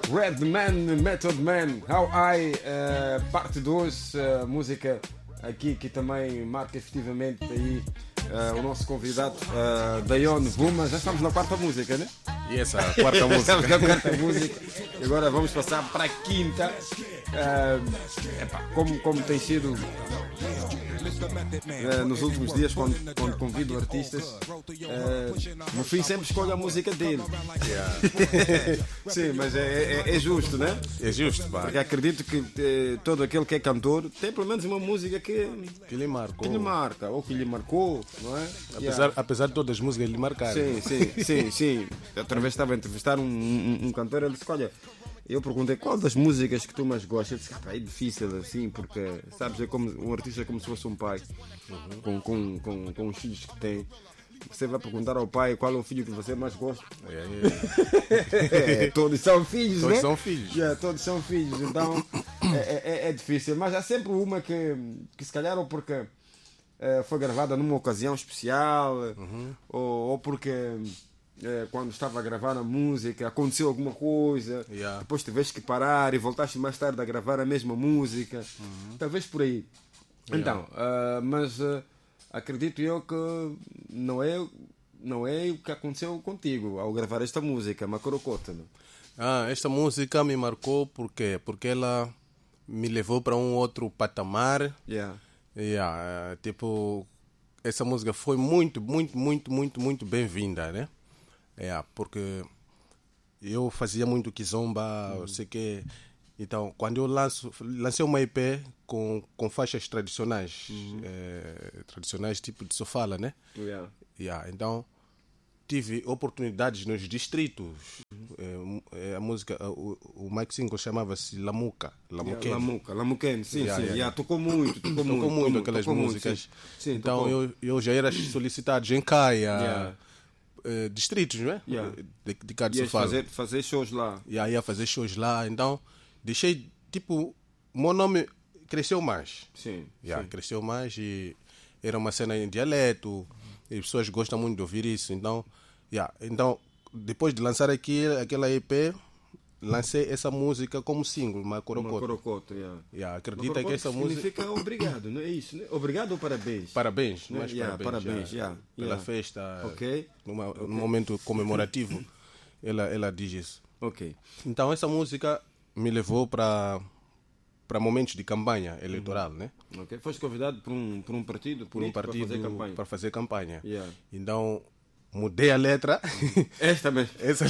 Redman, Method Man, How I, parte 2, música aqui que também marca efetivamente aí o nosso convidado, Dayon Vuma. Já estamos na quarta música, né? E essa quarta música. Estamos na quarta música. Agora vamos passar para a quinta. Como tem sido nos últimos dias, quando convido artistas, no fim sempre escolho a música dele. Yeah. Sim, mas é justo, né? É justo, pá. Porque acredito que todo aquele que é cantor tem pelo menos uma música que lhe marcou. Que lhe marca, ou que lhe marcou, não é? Apesar de todas as músicas lhe marcarem. Sim. Outra vez estava a entrevistar um cantor, ele disse: olha, eu perguntei qual das músicas que tu mais gostas. Ele disse: é difícil assim, porque sabes, é como um artista é como se fosse um pai, com os filhos que tem. Você vai perguntar ao pai qual é o filho que você mais gosta. Todos são filhos, todos né? São filhos. Todos são filhos, então é difícil. Mas há sempre uma que se calhar ou porque foi gravada numa ocasião especial, ou porque quando estava a gravar a música aconteceu alguma coisa, depois tiveste que parar e voltaste mais tarde a gravar a mesma música, talvez por aí. Então, mas acredito eu que não é o que aconteceu contigo ao gravar esta música, Macorocota. Esta música me marcou porque ela me levou para um outro patamar. Tipo, essa música foi muito bem-vinda, né? Porque eu fazia muito kizomba, eu sei que. Então, quando eu lancei uma EP com faixas tradicionais, tradicionais tipo de sofala, né? Então, tive oportunidades nos distritos. A música, o Mike Single chamava-se Lamuca. Lamuquen, sim. Tocou muito aquelas músicas. Sim, então, eu já era solicitado em Caia. Distritos, não é? De cada sofala. Fazer shows lá. Ia fazer shows lá, então deixei, tipo, o meu nome cresceu mais. Sim. Cresceu mais e era uma cena em dialeto, e as pessoas gostam muito de ouvir isso, então, então depois de lançar aquela EP, lancei essa música como single, Macorocota. Acredita que essa música significa obrigado, não é isso? Né? Obrigado ou parabéns? Parabéns, né? Parabéns pela festa, num momento comemorativo, ela diz isso. Então essa música me levou para momentos de campanha eleitoral, né? Foste convidado por um partido para fazer campanha. Então mudei a letra. Esta mesmo.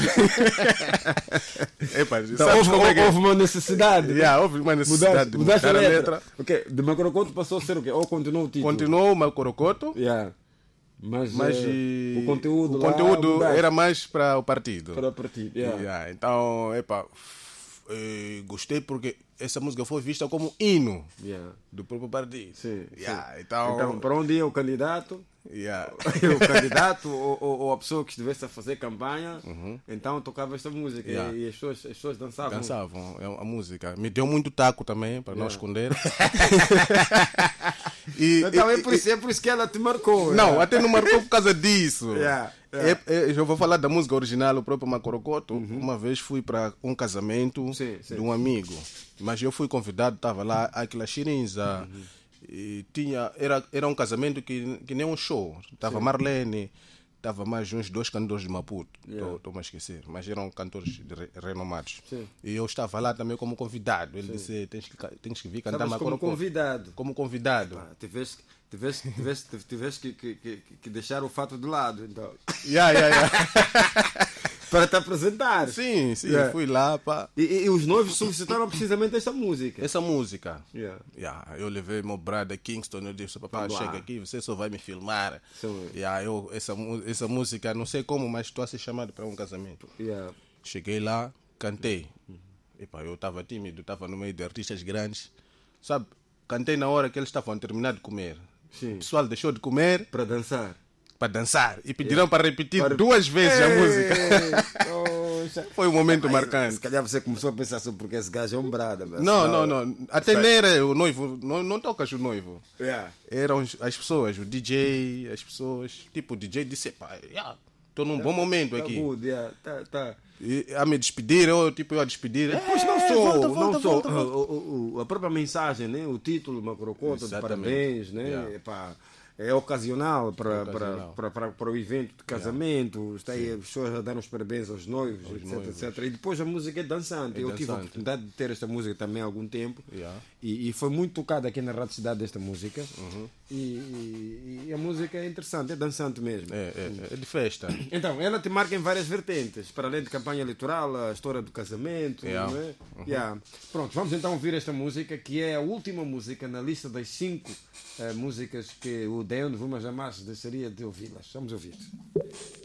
Então, houve uma necessidade. Houve uma necessidade de mudar a letra. De Macorocoto passou a ser o quê? Ou continuou o título? Continuou Macorocoto. Mas o conteúdo era mais para o partido. Para o partido, Então, gostei porque essa música foi vista como hino do próprio partido. Sim. Então, para onde ia o candidato? O candidato ou a pessoa que estivesse a fazer campanha, então tocava esta música e as pessoas dançavam. A música. Me deu muito taco também, para não esconder. Então é por isso que ela te marcou. Não, até não marcou por causa disso. Eu vou falar da música original, o próprio Macorocoto. Uma vez fui para um casamento de um amigo, mas eu fui convidado, estava lá aquela Chirinza. E era um casamento que nem um show. Estava Marlene, estava mais uns 2 cantores de Maputo, estou-me a esquecer, mas eram cantores renomados. E eu estava lá também como convidado. Ele disse: tens que vir cantar Macorocoto. Como convidado. Tiveste que deixar o fato de lado, então. Para te apresentar. Sim, fui lá. E os noivos solicitaram precisamente esta música. Essa música. Eu levei meu brother Kingston, eu disse: papá, chega aqui, você só vai me filmar. Essa música, não sei como, mas estou a ser chamado para um casamento. Cheguei lá, cantei. Eu estava tímido, estava no meio de artistas grandes. Sabe, cantei na hora que eles estavam a terminar de comer. O pessoal deixou de comer para dançar. E pediram para repetir 2 vezes a música. Foi um momento marcante. Se calhar você começou a pensar sobre porque esse gajo é um brada. Não. Até nem era o noivo. Não tocas o noivo. Eram as pessoas, o DJ, as pessoas. Tipo, o DJ disse: estou num bom momento aqui. Tá. a me despedir, ou tipo eu a despedir. Pois volta. A própria mensagem, né? O título, Macorocoto, de parabéns, né? Yeah. É ocasional para o evento de casamento. Está aí as pessoas a dar os parabéns aos noivos, etc. E depois a música é dançante. Eu tive a oportunidade de ter esta música também há algum tempo. E foi muito tocada aqui na Rádio Cidade esta música. E a música é interessante, é dançante mesmo. É de festa. Então, ela te marca em várias vertentes, para além de campanha eleitoral, a história do casamento. Não é? Pronto, vamos então ouvir esta música, que é a última música na lista das 5 músicas que o Deon Vuma jamais deixaria de ouvi-las. Vamos ouvir.